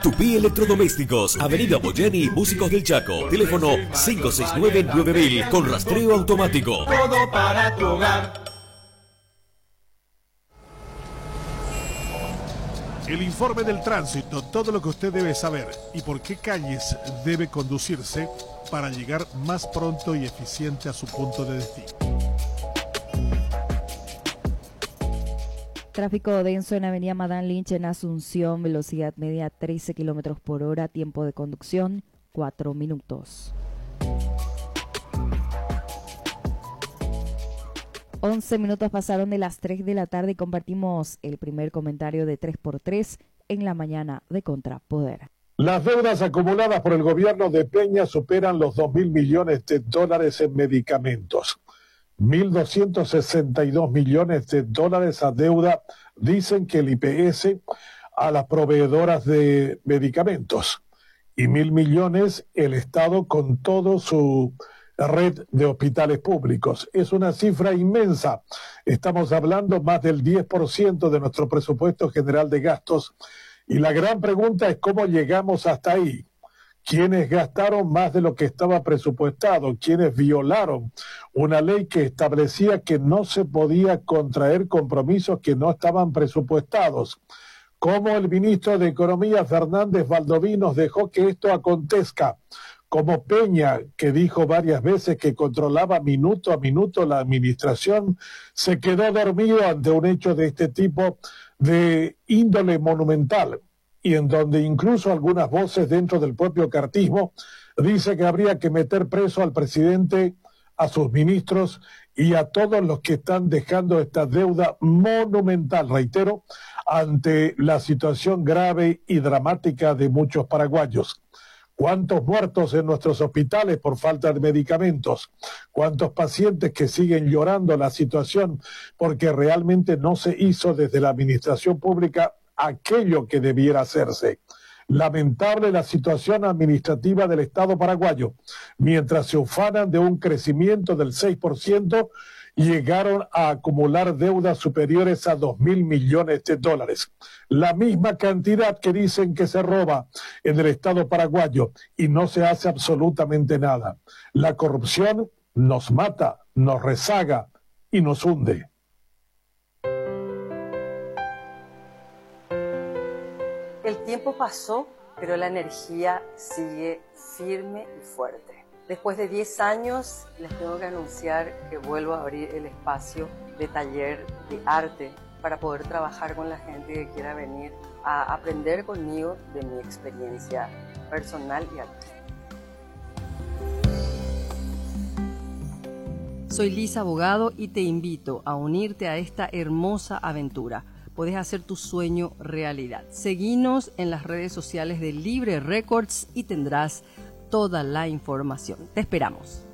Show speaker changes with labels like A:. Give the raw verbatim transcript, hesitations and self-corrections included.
A: Tupí Electrodomésticos, Avenida Boyani, Músicos del Chaco. Teléfono cinco seis nueve nueve mil con rastreo automático.
B: Todo para tu hogar.
C: El informe del tránsito, todo lo que usted debe saber y por qué calles debe conducirse para llegar más pronto y eficiente a su punto de destino.
D: Tráfico denso en Avenida Madame Lynch en Asunción, velocidad media trece kilómetros por hora, tiempo de conducción cuatro minutos. once minutos pasaron de las tres de la tarde y compartimos el primer comentario de tres por tres en la mañana de Contrapoder.
E: Las deudas acumuladas por el gobierno de Peña superan los dos mil millones de dólares en medicamentos. mil doscientos sesenta y dos millones de dólares a deuda, dicen que el I P S a las proveedoras de medicamentos. Y mil millones el Estado con todo su red de hospitales públicos. Es una cifra inmensa. Estamos hablando más del diez por ciento de nuestro presupuesto general de gastos. Y la gran pregunta es cómo llegamos hasta ahí. ¿Quiénes gastaron más de lo que estaba presupuestado? ¿Quiénes violaron una ley que establecía que no se podía contraer compromisos que no estaban presupuestados? ¿Cómo el ministro de Economía, Fernández Valdovinos, dejó que esto acontezca? Como Peña, que dijo varias veces que controlaba minuto a minuto la administración, se quedó dormido ante un hecho de este tipo de índole monumental, y en donde incluso algunas voces dentro del propio cartismo dice que habría que meter preso al presidente, a sus ministros y a todos los que están dejando esta deuda monumental, reitero, ante la situación grave y dramática de muchos paraguayos. ¿Cuántos muertos en nuestros hospitales por falta de medicamentos? ¿Cuántos pacientes que siguen llorando la situación porque realmente no se hizo desde la administración pública aquello que debiera hacerse? Lamentable la situación administrativa del Estado paraguayo. Mientras se ufanan de un crecimiento del seis por ciento, llegaron a acumular deudas superiores a dos mil millones de dólares. La misma cantidad que dicen que se roba en el Estado paraguayo y no se hace absolutamente nada. La corrupción nos mata, nos rezaga y nos hunde.
F: El tiempo pasó, pero la energía sigue firme y fuerte. Después de diez años, les tengo que anunciar que vuelvo a abrir el espacio de taller de arte para poder trabajar con la gente que quiera venir a aprender conmigo de mi experiencia personal y artística. Soy Lisa Abogado y te invito a unirte a esta hermosa aventura. Puedes hacer tu sueño realidad. Seguinos en las redes sociales de Libre Records y tendrás toda la información. Te esperamos.